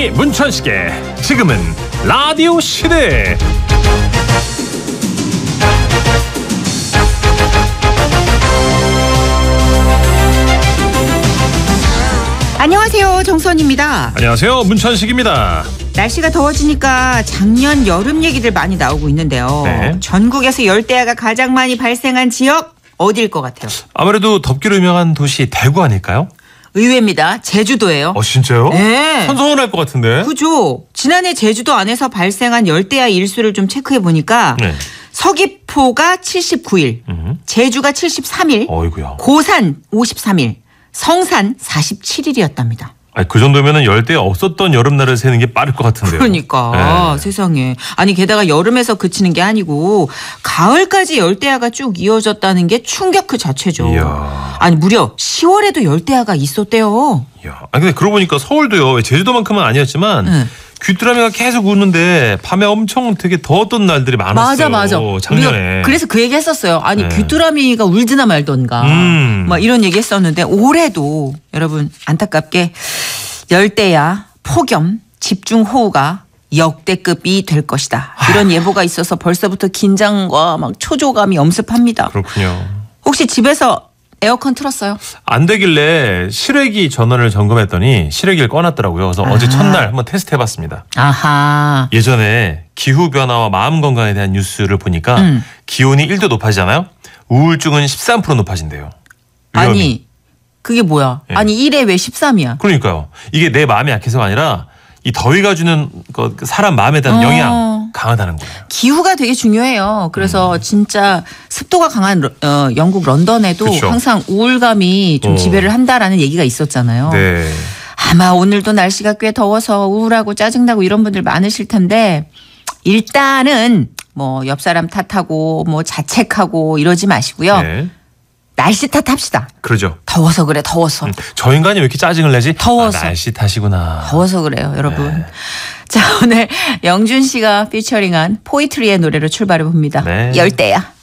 정선이 문천식의 지금은 라디오 시대. 안녕하세요, 정선입니다. 안녕하세요, 문천식입니다. 날씨가 더워지니까 작년 여름 얘기들 많이 나오고 있는데요. 네. 전국에서 열대야가 가장 많이 발생한 지역 어디일 것 같아요? 아무래도 덥기로 유명한 도시 대구 아닐까요? 의외입니다. 제주도예요. 진짜요? 네. 선선할 것 같은데. 그죠. 지난해 제주도 안에서 발생한 열대야 일수를 좀 체크해 보니까 네. 서귀포가 79일, 제주가 73일, 어이구야. 고산 53일, 성산 47일이었답니다. 아니, 그 정도면은 열대야 없었던 여름날을 세는 게 빠를 것 같은데요. 그러니까 네. 세상에. 아니 게다가 여름에서 그치는 게 아니고 가을까지 열대야가 쭉 이어졌다는 게 충격 그 자체죠. 이야. 아니 무려 10월에도 열대야가 있었대요. 이야. 아니, 근데 그러고 보니까 서울도요. 제주도만큼은 아니었지만 귀뚜라미가 계속 우는데 밤에 엄청 되게 더웠던 날들이 많았어요. 맞아. 작년에. 우리가 그래서 그 얘기 했었어요. 아니 네. 귀뚜라미가 울드나 말던가. 막 이런 얘기 했었는데 올해도 여러분 안타깝게 열대야, 폭염, 집중호우가 역대급이 될 것이다. 이런 예보가 있어서 벌써부터 긴장과 막 초조감이 엄습합니다. 그렇군요. 혹시 집에서 에어컨 틀었어요? 안 되길래 실외기 전원을 점검했더니 실외기를 꺼놨더라고요. 그래서 어제 첫날 한번 테스트 해봤습니다. 아하. 예전에 기후변화와 마음 건강에 대한 뉴스를 보니까 기온이 1도 높아지잖아요. 우울증은 13% 높아진대요. 위험이. 아니 그게 뭐야? 예. 아니 1에 왜 13이야? 그러니까요. 이게 내 마음이 약해서가 아니라 이 더위가 주는 그 사람 마음에 대한 영향 강하다는 거예요. 기후가 되게 중요해요. 그래서 진짜 습도가 강한 영국 런던에도 그쵸. 항상 우울감이 좀 지배를 한다라는 얘기가 있었잖아요. 네. 아마 오늘도 날씨가 꽤 더워서 우울하고 짜증나고 이런 분들 많으실 텐데 일단은 뭐 옆 사람 탓하고 뭐 자책하고 이러지 마시고요. 네. 날씨 탓합시다. 그러죠. 더워서 그래 더워서. 저 인간이 왜 이렇게 짜증을 내지? 더워서. 날씨 탓이구나. 더워서 그래요 여러분. 네. 자 오늘 영준 씨가 피처링한 포이트리의 노래로 출발해 봅니다. 네. 열대야.